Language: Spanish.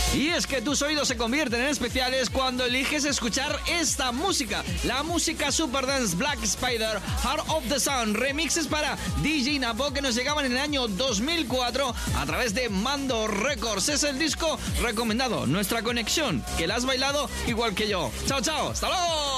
Y es que tus oídos se convierten en especiales cuando eliges escuchar esta música. La música Superdance Black Spider, Heart of the Sun, remixes para DJ Napo que nos llegaban en el año 2004 a través de Mando Records. Es el disco recomendado, nuestra conexión, que la has bailado igual que yo. Chao, chao, hasta luego.